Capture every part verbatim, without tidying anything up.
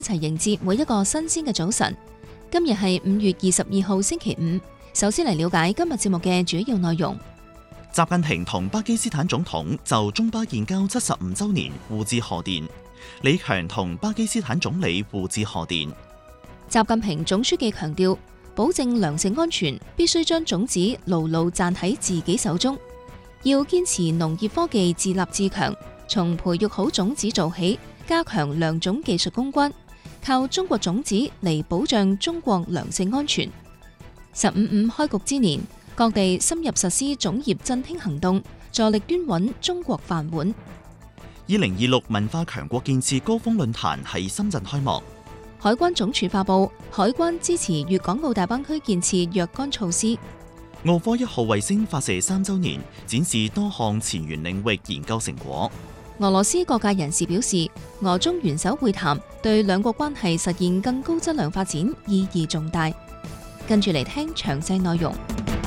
一齊迎接每一個新鮮嘅早晨。今日係五月二十二號星期五。首先嚟了解今日節目嘅主要內容。 習近平同巴基斯坦總統就中巴建交七十五週年互致賀電，李強同巴基斯坦總理互致賀電。 習近平總書記強調，保證糧食安全必須將種子牢牢攢喺自己手中，要堅持農業科技自立自強，從培育好種子做起，加強良種技術攻關，靠中國種子嚟保障中國糧食安全。十五五開局之年，各地深入實施種業振興行動，助力端穩中國飯碗。 二零二六文化強國建設高峰論壇喺深圳開幕。 海關總署發布海關支持粵港澳大灣區建設若干措施。 奧科一號衛星發射三週年，展示多項前沿領域研究成果。 俄羅斯各界人士表示，俄中元首會談對兩國關係實現更高質量發展意義重大。跟住嚟聽詳細內容。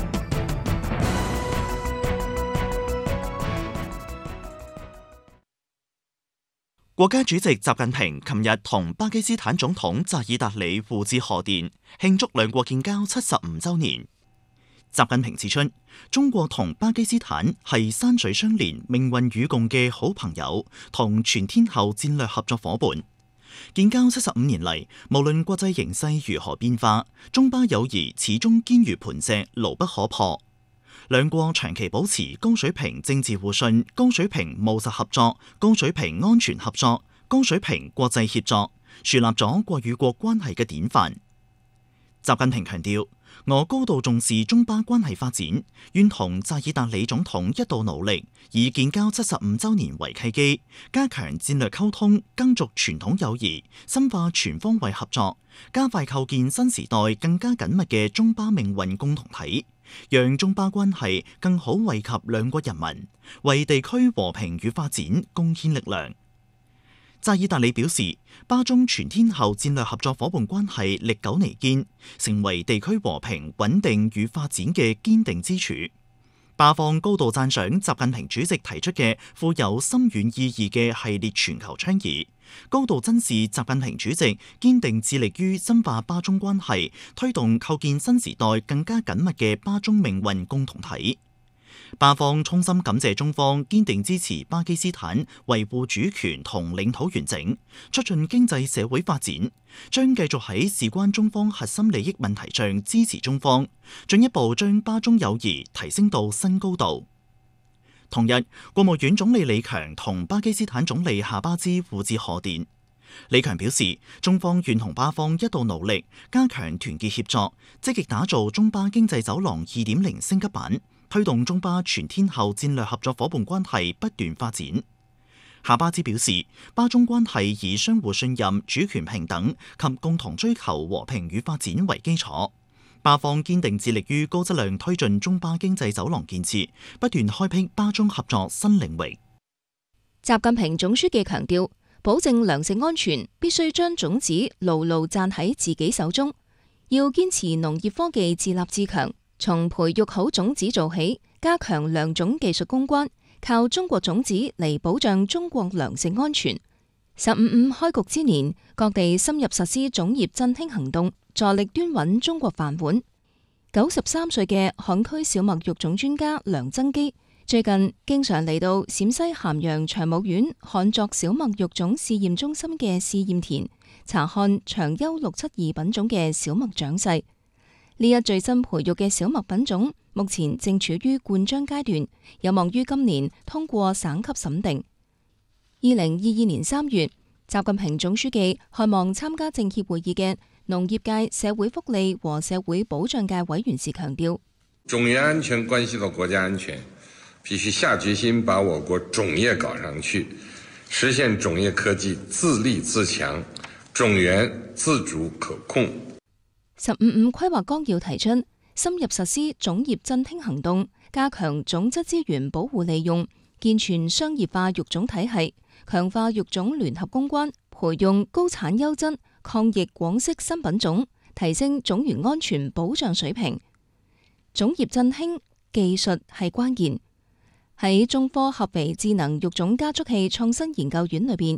國家主席習近平琴日同巴基斯坦總統扎爾達里互致賀電，慶祝兩國建交七十五週年。習近平指出，中國同巴基斯坦係山水相連、命運與共嘅好朋友同全天候戰略合作夥伴。建交七十五年嚟，無論國際形勢如何變化，中巴友誼始終堅如磐石，牢不可破。兩國長期保持高水平政治互信、高水平務實合作、高水平安全合作、高水平國際協作，樹立咗國與國關係嘅典範。習近平強調，我高度重視中巴關係發展，願同扎爾達里總統一道努力，以建交七十五週年為契機，加強戰略溝通，耕築傳統友誼，深化全方位合作，加快構建新時代更加緊密嘅中巴命運共同體，讓中巴關係更好惠及兩國人民，為地區和平與發展貢獻力量。扎爾達里表示，巴中全天候戰略合作夥伴關係歷久彌堅，成為地區和平穩定與發展嘅堅定支柱。巴方高度讚賞習近平主席提出嘅富有深遠意義嘅系列全球倡議，高度珍視習近平主席堅定致力於深化巴中關係，推動構建新時代更加緊密嘅巴中命運共同體。巴方衷心感謝中方堅定支持巴基斯坦維護主權同領土完整，促進經濟社會發展，將繼續喺事關中方核心利益問題上支持中方，進一步將巴中友誼提升到新高度。同日，國務院總理李強同巴基斯坦總理夏巴茲互致賀電。李強表示，中方願同巴方一道努力，加強團結協作，積極打造中巴經濟走廊二點零升級版，推動中巴全天候戰略合作夥伴關係不斷發展。夏巴茲表示，巴中關係以相互信任、主權平等及共同追求和平與發展為基礎。巴方堅定致力於高質量推進中巴經濟走廊建設，不斷開闢巴中合作新領域。 習近平總書記強調，保證糧食安全必須將種子牢牢攢喺自己手中，要堅持農業科技自立自強，從培育好種子做起，加強良種技術攻關，靠中國種子嚟保障中國糧食安全。十五五開局之年，各地深入實施種業振興行動，助力端穩中國飯碗。九十三歲嘅旱區小麥育種專家梁增基，最近經常嚟到陝西咸陽長武縣旱作小麥育種試驗中心嘅試驗田，查看長優六七二品種嘅小麥長勢。呢一最新培育嘅小麥品種，目前正處於灌漿階段，有望於今年通過省級審定。二零二二年三月，習近平總書記看望參加政協會議嘅農業界、社會福利和社會保障界委員時強調， 種業安全關係到國家安全，必須下決心把我國種業搞上去，實現種業科技自立自強，種源自主可控。 十五五規劃綱要提出，深入實施種業振興行動，加強種質資源保護利用，健全商業化育種體系，強化育種聯合攻關，培養高產優質、抗疫廣式新品種，提升種源安全保障水平。種業振興技術係關鍵。喺中科合肥智能育種加速器創新研究院裏邊，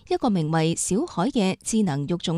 一個名為小海嘅智能育種